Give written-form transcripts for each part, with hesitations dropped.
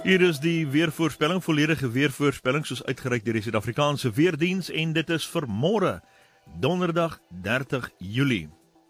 Hier is die weervoorspelling, volledige weervoorspelling soos uitgereik deur die Suid-Afrikaanse Weerdiens en dit is vir môre, donderdag 30 Julie.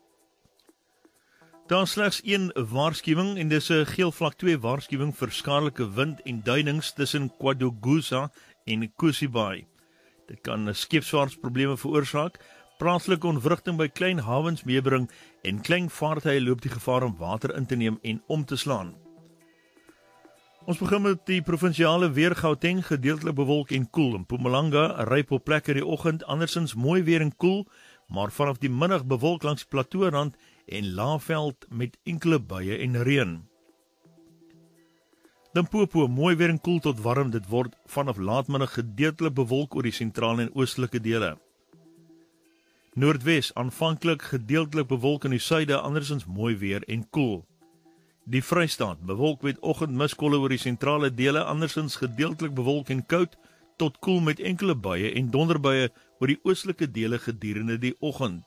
Daar is slegs een waarskuwing en dis 'n geel vlak 2 waarskuwing vir skadelike wind en duinings tussen KwaDoguza en Kusibai. Dit kan skeepsvaartprobleme veroorsaak, plaaslike ontwrigting by klein hawens meebring en klein vaartuie loop die gevaar om water in te neem en om te slaan. Ons begin met die provinsiale weer. Gauteng gedeeltelik bewolk en koel. Mpumalanga ryp op plekke in die oggend, andersins mooi weer en koel, maar vanaf die middag bewolk langs die plateaurand en Laagveld met enkele buie en reën. Limpopo mooi weer en koel tot warm, dit word vanaf laatmiddag gedeeltelik bewolk oor die sentrale en oostelike dele. Noordwes aanvanklik gedeeltelik bewolk in die suide, andersins mooi weer en koel. Die Vrystaat bewolk met oggendmiskolle oor die sentrale dele, andersins gedeeltelik bewolk en koud tot koel met enkele buie en donderbuie oor die oostelike dele gedurende die oggend.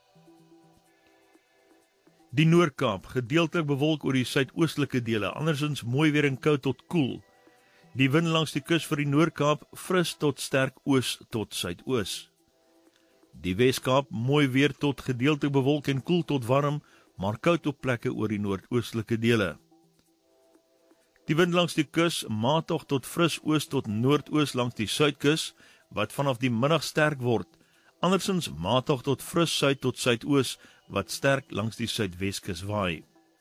Die Noord-Kaap gedeeltelik bewolk oor die suidoostelike dele, andersins mooi weer en koud tot koel. Die wind langs die kus vir die Noord-Kaap fris tot sterk oos tot suidoos. Die Wes-Kaap mooi weer tot gedeeltelik bewolk en koel tot warm, maar koud op plekke oor die noordoostelike dele. Die wind langs die kus matig tot fris oos tot noordoos langs die suidkus, wat vanaf die middag sterk word, andersins matig tot fris suid tot suidoos, wat sterk langs die suidweskus waai.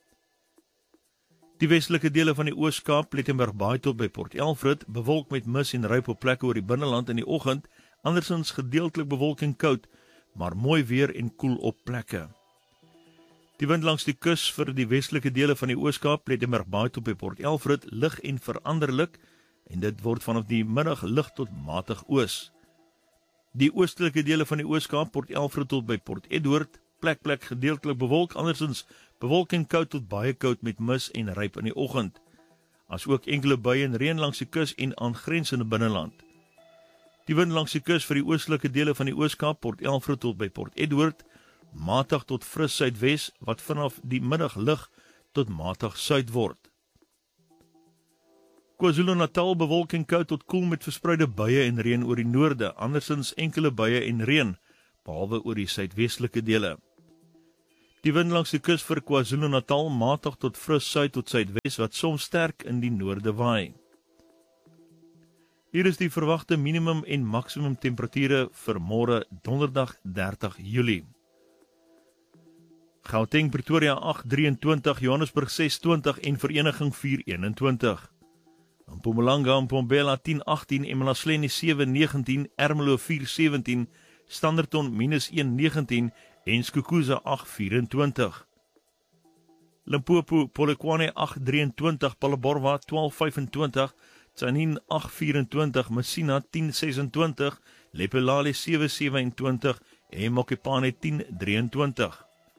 Die westelike dele van die Oos-Kaap, Plettenberg Baai tot by Port Elfrid, bewolk met mis en ryp op plekke oor die binneland in die oggend, andersins gedeeltelik bewolk en koud, maar mooi weer en koel op plekke. Die wind langs die kus vir die westelike dele van die Oos-Kaap, Plettenberg Baai tot by Port Elfrid, lig en veranderlik, en dit word vanaf die middag lig tot matig oos. Die oostelike dele van die Oos-Kaap, Port Elfrid tot by Port Edward, plek gedeeltelik bewolk, andersins bewolk en koud tot baie koud met mis en ryp in die oggend, as ook enkele buie en reën langs die kus en aangrensende binneland. Die wind langs die kus vir die oostelike dele van die Oos-Kaap, Port Elfrid tot by Port Edward, matig tot fris suidwes, wat vanaf die middag lig tot matig suid word. KwaZulu-Natal bewolk en koud tot koel met verspreide buie en reën oor die noorde, andersins enkele buie en reën, behalwe oor die suidwestelike dele. Die wind langs die kus vir KwaZulu-Natal matig tot fris suid tot suidwes, wat soms sterk in die noorde waai. Hier is die verwagte minimum en maksimum temperature vir môre donderdag 30 Julie. Gauteng, Pretoria 8:23, Johannesburg 6:20 en Vereniging 4:21. Mpumalanga, Mpombela 10:18, Emalahleni 7:19, Ermelo 4:17, Standerton -1:19 en Skukuza 8:24. Limpopo, Polokwane 8:23, Palleborwa 12:25, Tzaneen 8:24, Messina 10:26, Lepelale 7:27 en Mokopane 10:23.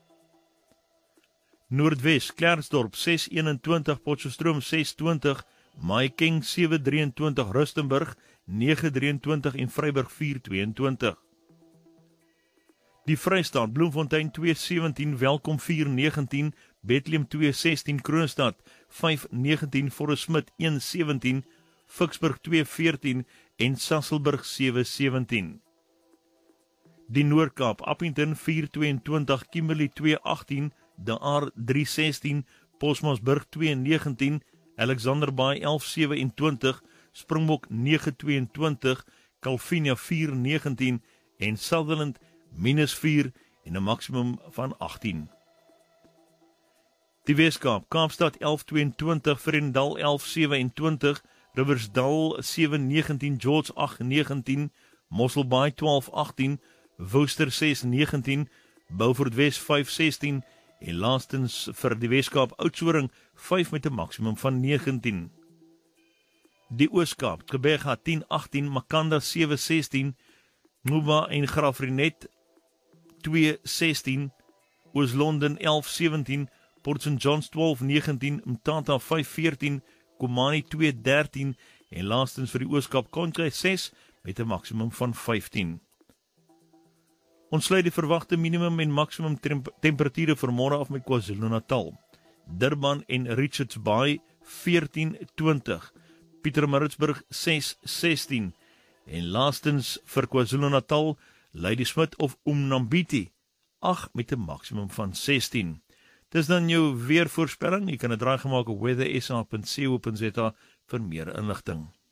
Noordwes, Klerksdorp 6:21, Potchefstroom 6:20, Mahikeng 7:23, Rustenburg 9:23 en Vryburg 4:22. Die Vrystaat, Bloemfontein 2:17, Welkom 4:19, Bethlehem 2:16, Kroonstad 5:19, Forest Smith 1:17, Ficksburg 2:14 en Sasolburg 7:17. Die Noord-Kaap, Appington 4:22, Kimberley 2:18, De Aar 3:16, Posmasburg 2:19, Alexander Bay 11:27, Springbok 9:22, Calvinia 4:19 en Sutherland -4 en 'n maksimum van 18. Die Weskaap, Kaapstad 11:22, Vredendal 11:27, Riversdal 7:19, George 8:19, Mosselbaai 12:18, Worcester 6:19, Beaufort Wes 5:16 en laastens vir die Weskaap, Oudtshoorn 5 met 'n maksimum van 19. Die Ooskaap, Gqeberha 10:18, Makanda 7:16, Nguba en Graafrenet 2:16, Oos-London 11:17, Port St Johns 12:19, Mthatha 5:14, Komani 2:13 en laastens vir die Ooskaap, Konkai 6 met 'n maksimum van 15. Ons sluit die verwagte minimum en maksimum temperature vir môre af met KwaZulu-Natal. Durban en Richards Bay 14:20, Pietermaritzburg 6:16 en laastens vir KwaZulu-Natal, Ladysmith of Umnambiti 8 met 'n maksimum van 16. Dis dan jou weervoorspelling. Jy kan 'n draai gemaak op weathersa.co.za vir meer inligting.